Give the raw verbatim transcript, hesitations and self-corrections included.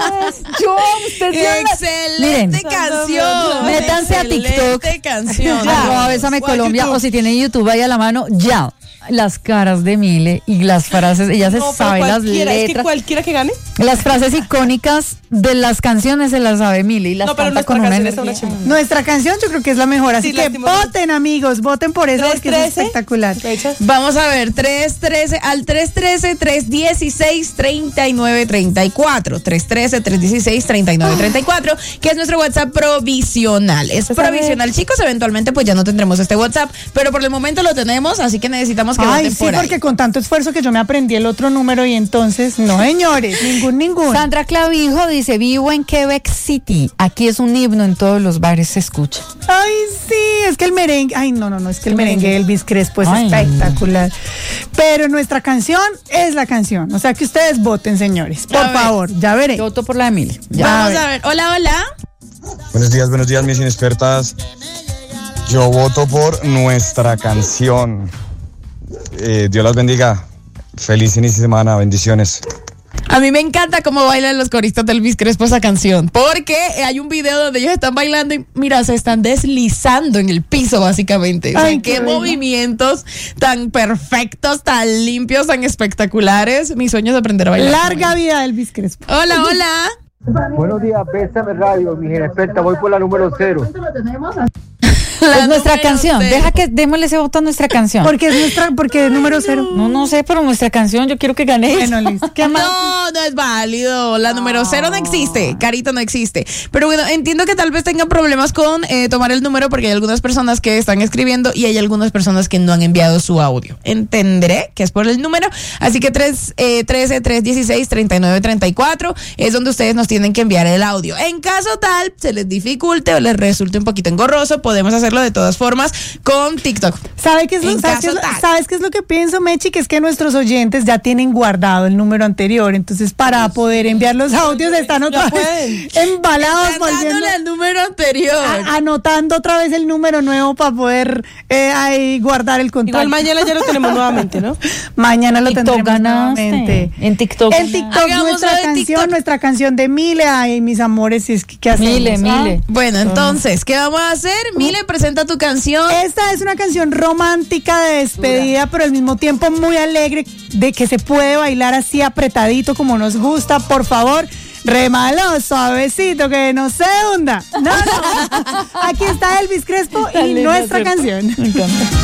Yo, usted Excelente la... canción. Métanse a TikTok. Excelente canción. Arroba Bésame Colombia, YouTube. o si tiene YouTube ahí a la mano, ya. Las caras de Mile y las frases, ella se No, pero sabe las cualquiera, es que letras. cualquiera que gane. Las frases icónicas de las canciones se las sabe Mile y las No, pero canta con nuestra una canción energía. está una chimba. Nuestra canción yo creo que es la mejor, así Sí, que lastimosamente. voten, amigos, voten por eso porque es tres trece. espectacular. Fechas. Vamos a ver, tres trece al tres trece, tres dieciséis, treinta y nueve treinta y cuatro. tres trece, tres dieciséis, treinta y nueve treinta y cuatro, que es nuestro WhatsApp provisional. Es Pues a ver. provisional, chicos. Eventualmente, pues ya no tendremos este WhatsApp, pero por el momento lo tenemos, así que necesitamos que Ay, voten sí, por ahí. porque con tanto esfuerzo que yo me aprendí el otro número y entonces, no, señores, ningún, ningún. Sandra Clavijo dice, vivo en Quebec City. Aquí es un himno, en todos los bares se escucha. Ay, sí, es que el merengue, ay, no, no, no, es que el merengue de Elvis Crespo es Ay. espectacular. Pero nuestra canción es la canción, o sea que ustedes voten, señores, por A ver. favor, ya veré. Yo voto por la de Mile. Ya. Vamos a ver. Hola, hola. Buenos días, buenos días, mis inexpertas. Yo voto por nuestra canción. Eh, Dios las bendiga. Feliz inicio de semana, bendiciones. A mí me encanta cómo bailan los coristas del Elvis Crespo esa canción, porque hay un video donde ellos están bailando y mira, se están deslizando en el piso básicamente. O sea, Ay, qué, qué bello. movimientos tan perfectos, tan limpios, tan espectaculares. Mi sueño es aprender a bailar. Larga vida Elvis Crespo. Hola, hola. Buenos días, Bésame Radio, mi experta, voy por la número cero. La Es nuestra número canción. cero. Deja que démosle ese voto a nuestra canción. Porque es nuestra, porque es número cero. No, no sé, pero nuestra canción, yo quiero que gane. Bueno, listo. ¿Qué más? No, no es válido. La número cero no existe. Carito no existe. Pero bueno, entiendo que tal vez tengan problemas con eh, tomar el número porque hay algunas personas que están escribiendo y hay algunas personas que no han enviado su audio. Entenderé que es por el número. Así que tres, eh, trece, tres dieciséis, treinta y nueve treinta y cuatro es donde ustedes nos tienen que enviar el audio. En caso tal se les dificulte o les resulte un poquito engorroso, podemos hacerlo de todas formas con TikTok. ¿Sabe qué es lo, En ¿sabes qué es caso lo- tal. ¿Sabes qué es lo que pienso, Mechi? Que es que nuestros oyentes ya tienen guardado el número anterior. Entonces, para poder enviar los audios, están otra vez embalados, Están volviendo, dándole al número anterior. a- anotando otra vez el número nuevo para poder eh, ahí guardar el contacto. Igual mañana ya lo tenemos nuevamente, ¿no? Mañana lo TikTok tendremos ganaste. nuevamente. En TikTok. En TikTok, Hagámoslo nuestra de canción, TikTok. nuestra canción de Mile. Ay, mis amores, si es que, ¿qué hacemos? Mile, ah? Mile. Bueno, entonces, ¿qué vamos a hacer? Mile, presenta tu canción. Esta es una canción romántica de despedida, pero al mismo tiempo muy alegre, de que se puede bailar así apretadito como nos gusta. Por favor, remalo, suavecito, que no se hunda. No, no. Aquí está Elvis Crespo y Tan linda, nuestra ¿cierto? canción. Me encanta.